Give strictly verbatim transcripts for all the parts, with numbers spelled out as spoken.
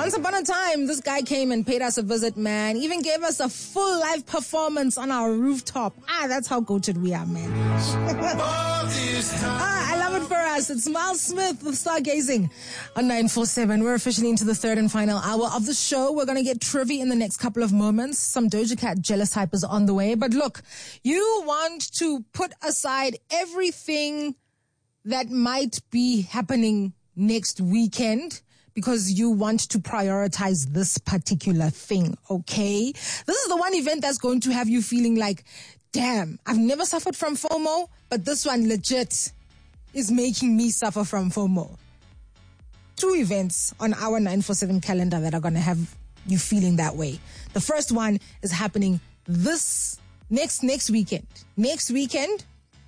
Once upon a time, this guy came and paid us a visit, man. Even gave us a full live performance on our rooftop. Ah, that's how goated we are, man. ah, I love it for us. It's Miles Smith with Stargazing on nine four seven. We're officially into the third and final hour of the show. We're going to get trivia in the next couple of moments. Some Doja Cat jealous hype is on the way. But look, you want to put aside everything that might be happening next weekend because you want to prioritize this particular thing, okay? This is the one event that's going to have you feeling like, damn, I've never suffered from FOMO, but this one legit is making me suffer from FOMO. Two events on our nine four seven calendar that are going to have you feeling that way. The first one is happening this next next weekend. Next weekend,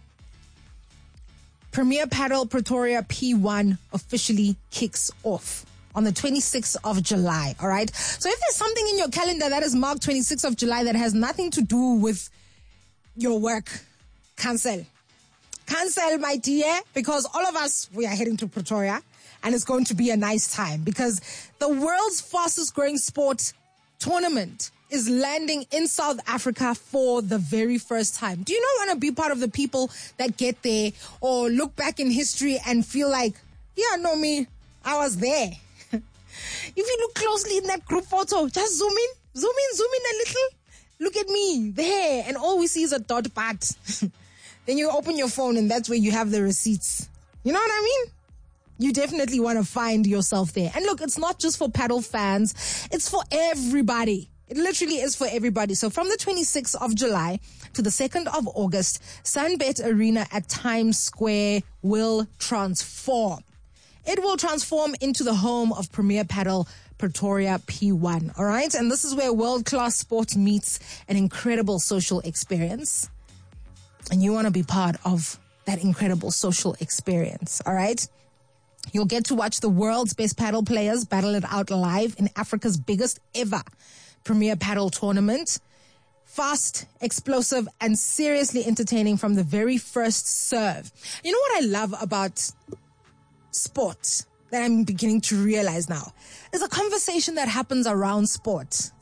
Premier Padel Pretoria P one officially kicks off on the twenty-sixth of July, all right? So if there's something in your calendar that is marked twenty-sixth of July that has nothing to do with your work, cancel. Cancel, my dear, because all of us, we are heading to Pretoria, and it's going to be a nice time because the world's fastest growing sport tournament is landing in South Africa for the very first time. Do you not want to be part of the people that get there or look back in history and feel like, yeah, no, me, I was there. If you look closely in that group photo, just zoom in, zoom in, zoom in a little. Look at me there. And all we see is a dot part. Then you open your phone and that's where you have the receipts. You know what I mean? You definitely want to find yourself there. And look, it's not just for paddle fans. It's for everybody. It literally is for everybody. So from the twenty-sixth of July to the second of August, Sunbet Arena at Times Square will transform. It will transform into the home of Premier Padel Pretoria P one, all right? And this is where world-class sport meets an incredible social experience. And you want to be part of that incredible social experience, all right? You'll get to watch the world's best paddle players battle it out live in Africa's biggest ever Premier Padel tournament. Fast, explosive, and seriously entertaining from the very first serve. You know what I love about sport that I'm beginning to realize now? There's a conversation that happens around sport.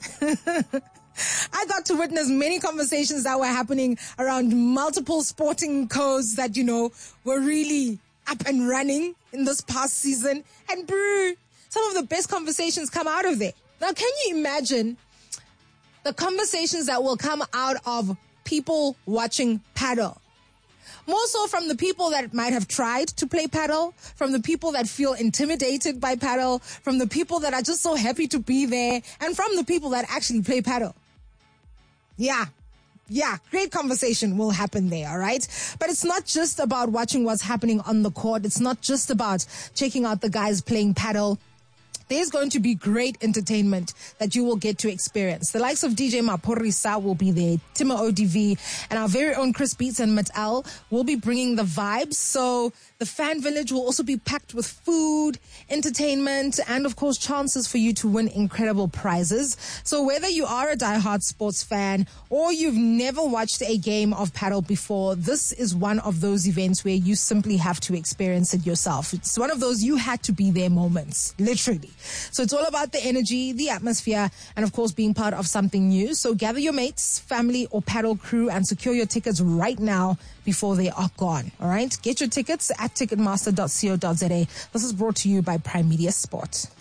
I got to witness many conversations that were happening around multiple sporting codes that, you know, were really up and running in this past season. And brr, some of the best conversations come out of there. Now, can you imagine the conversations that will come out of people watching paddle? More so from the people that might have tried to play paddle, from the people that feel intimidated by paddle, from the people that are just so happy to be there, and from the people that actually play paddle. Yeah. Yeah, great conversation will happen there, all right? But it's not just about watching what's happening on the court. It's not just about checking out the guys playing paddle. There's going to be great entertainment that you will get to experience. The likes of D J Maphorisa will be there, Timo O D V, and our very own Chris Beats and Mattel will be bringing the vibes. So the fan village will also be packed with food, entertainment, and of course chances for you to win incredible prizes. So whether you are a diehard sports fan or you've never watched a game of paddle before, this is one of those events where you simply have to experience it yourself. It's one of those you had to be there moments, literally. So it's all about the energy, the atmosphere, and of course being part of something new. So gather your mates, family, or paddle crew and secure your tickets right now before they are gone. All right? Get your tickets at ticketmaster dot co dot za. This is brought to you by Prime Media Sport.